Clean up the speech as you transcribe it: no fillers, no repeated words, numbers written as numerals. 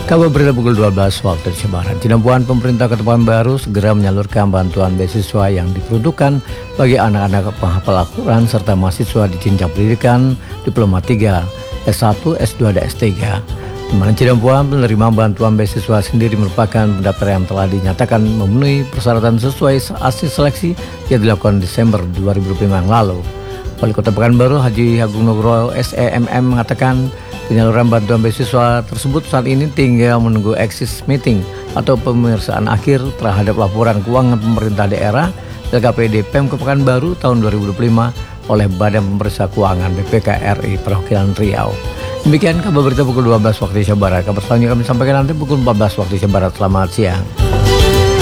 Kabar berita pukul 12 waktu Indonesia Barat. Tinampuan pemerintah Kota Pekanbaru segera menyalurkan bantuan beasiswa yang diperuntukkan bagi anak-anak penghafal Al-Quran serta mahasiswa di jenjang pendidikan Diploma 3, S1, S2, dan S3. Di mana Cilembuan penerima bantuan beasiswa sendiri merupakan pendaftar yang telah dinyatakan memenuhi persyaratan sesuai hasil seleksi yang dilakukan Desember 2025 yang lalu. Wali Kota Pekanbaru Haji Agung Nugroho SEMM mengatakan penyaluran bantuan beasiswa tersebut saat ini tinggal menunggu exit meeting atau pemeriksaan akhir terhadap laporan keuangan pemerintah daerah LKPD Pemkab Pekanbaru tahun 2025 oleh Badan Pemeriksa Keuangan BPK RI Perwakilan Riau. Demikian kabar berita pukul 12 waktu Indonesia Barat. Kabar selanjutnya kami sampaikan nanti pukul 14 waktu Indonesia Barat. Selamat siang.